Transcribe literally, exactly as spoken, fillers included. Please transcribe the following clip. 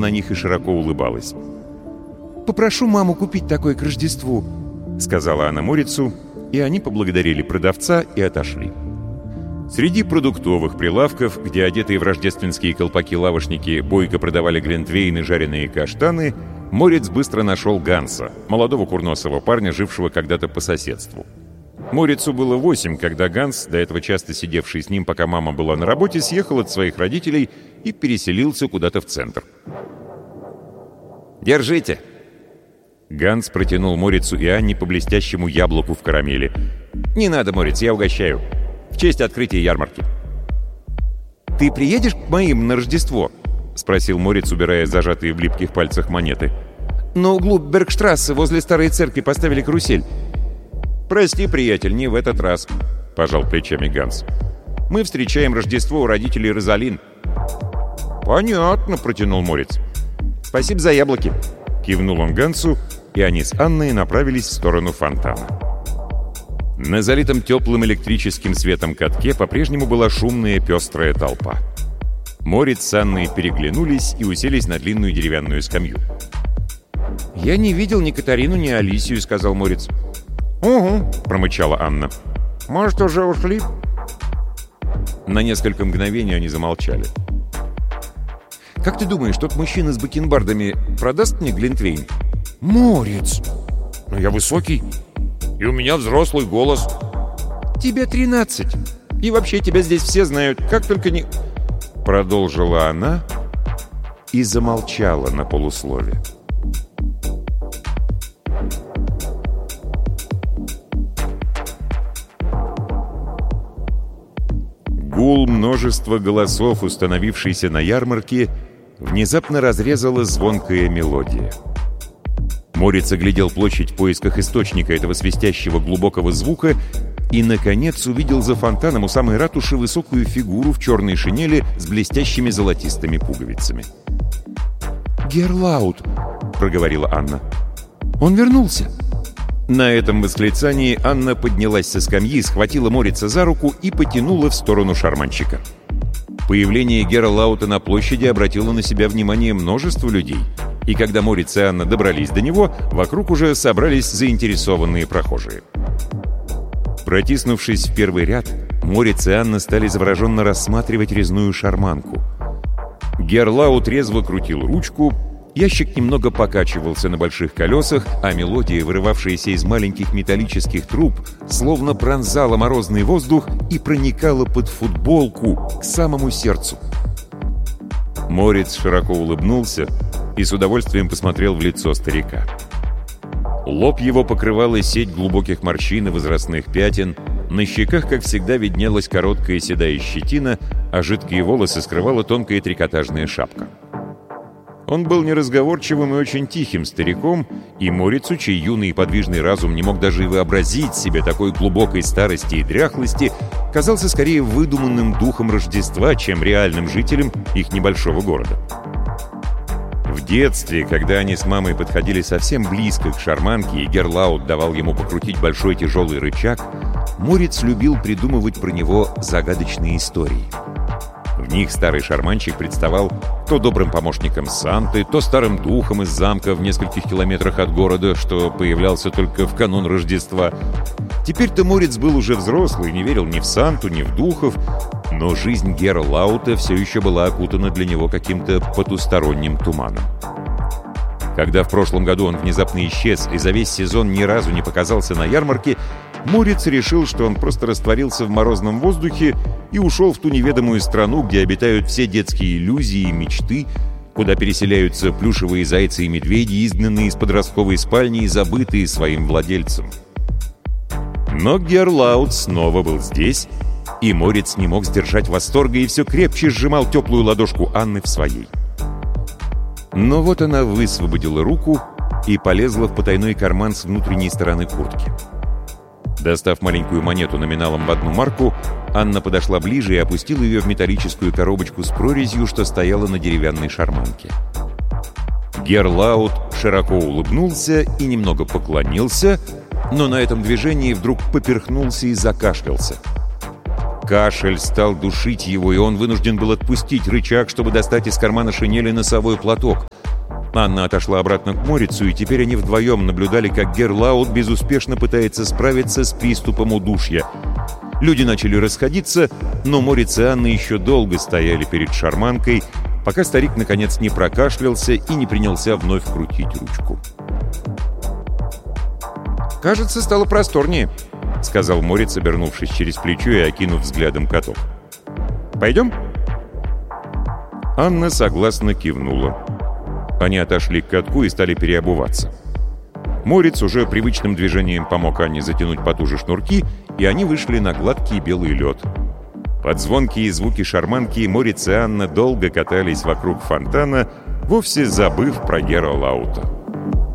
на них и широко улыбалась. «Попрошу маму купить такое к Рождеству», — сказала она Морицу, и они поблагодарили продавца и отошли. Среди продуктовых прилавков, где одетые в рождественские колпаки лавочники бойко продавали глинтвейн и жареные каштаны, Мориц быстро нашел Ганса, молодого курносого парня, жившего когда-то по соседству. Морицу было восемь, когда Ганс, до этого часто сидевший с ним, пока мама была на работе, съехал от своих родителей и переселился куда-то в центр. «Держите!» Ганс протянул Морицу и Анне по блестящему яблоку в карамели. «Не надо, Мориц, я угощаю. В честь открытия ярмарки». «Ты приедешь к моим на Рождество?» — спросил Мориц, убирая зажатые в липких пальцах монеты. «На углу Бергштрассе возле старой церкви поставили карусель». «Прости, приятель, не в этот раз», — пожал плечами Ганс. «Мы встречаем Рождество у родителей Розалин». «Понятно», — протянул Мориц. «Спасибо за яблоки», — кивнул он Гансу, и они с Анной направились в сторону фонтана. На залитом теплым электрическим светом катке по-прежнему была шумная пестрая толпа. Мориц с Анной переглянулись и уселись на длинную деревянную скамью. «Я не видел ни Катарину, ни Алисию», — сказал Мориц. «Угу», — промычала Анна. «Может, уже ушли?» На несколько мгновений они замолчали. «Как ты думаешь, тот мужчина с бакенбардами продаст мне глинтвейн?» «Мориц! Но я высокий, и у меня взрослый голос». «Тебе тринадцать. И вообще тебя здесь все знают, как только не...» Продолжила она и замолчала на полуслове. Гул множества голосов, установившийся на ярмарке, внезапно разрезала звонкая мелодия. Мориц оглядел площадь в поисках источника этого свистящего глубокого звука и, наконец, увидел за фонтаном у самой ратуши высокую фигуру в черной шинели с блестящими золотистыми пуговицами. «Герлаут», — проговорила Анна. «Он вернулся». На этом восклицании Анна поднялась со скамьи, схватила Морица за руку и потянула в сторону шарманщика. Появление Герлаута на площади обратило на себя внимание множества людей, и когда Мориц и Анна добрались до него, вокруг уже собрались заинтересованные прохожие. Протиснувшись в первый ряд, Мориц и Анна стали завороженно рассматривать резную шарманку. Герлаут резво крутил ручку, ящик немного покачивался на больших колесах, а мелодия, вырывавшаяся из маленьких металлических труб, словно пронзала морозный воздух и проникала под футболку к самому сердцу. Мориц широко улыбнулся и с удовольствием посмотрел в лицо старика. Лоб его покрывала сеть глубоких морщин и возрастных пятен, на щеках, как всегда, виднелась короткая седая щетина, а жидкие волосы скрывала тонкая трикотажная шапка. Он был неразговорчивым и очень тихим стариком, и Морицу, чей юный и подвижный разум не мог даже и вообразить себе такой глубокой старости и дряхлости, казался скорее выдуманным духом Рождества, чем реальным жителем их небольшого города. В детстве, когда они с мамой подходили совсем близко к шарманке, и Герлаут давал ему покрутить большой тяжелый рычаг, Мориц любил придумывать про него загадочные истории. В них старый шарманщик представал то добрым помощником Санты, то старым духом из замка в нескольких километрах от города, что появлялся только в канун Рождества. Теперь-то Мориц был уже взрослый, не верил ни в Санту, ни в духов, но жизнь Герлаута все еще была окутана для него каким-то потусторонним туманом. Когда в прошлом году он внезапно исчез и за весь сезон ни разу не показался на ярмарке, Мориц решил, что он просто растворился в морозном воздухе и ушел в ту неведомую страну, где обитают все детские иллюзии и мечты, куда переселяются плюшевые зайцы и медведи, изгнанные из подростковой спальни и забытые своим владельцем. Но Герлаут снова был здесь, и Мориц не мог сдержать восторга и все крепче сжимал теплую ладошку Анны в своей. Но вот она высвободила руку и полезла в потайной карман с внутренней стороны куртки. Достав маленькую монету номиналом в одну марку, Анна подошла ближе и опустила ее в металлическую коробочку с прорезью, что стояла на деревянной шарманке. Герлаут широко улыбнулся и немного поклонился, но на этом движении вдруг поперхнулся и закашлялся. Кашель стал душить его, и он вынужден был отпустить рычаг, чтобы достать из кармана шинели носовой платок. Анна отошла обратно к Морицу, и теперь они вдвоем наблюдали, как Герлаут безуспешно пытается справиться с приступом удушья. Люди начали расходиться, но Мориц и Анна еще долго стояли перед шарманкой, пока старик наконец не прокашлялся и не принялся вновь крутить ручку. «Кажется, стало просторнее», — сказал Мориц, обернувшись через плечо и окинув взглядом каток. «Пойдем?» Анна согласно кивнула. Они отошли к катку и стали переобуваться. Мориц уже привычным движением помог Анне затянуть потуже шнурки, и они вышли на гладкий белый лед. Под звонкие звуки шарманки Мориц и Анна долго катались вокруг фонтана, вовсе забыв про Герлаута.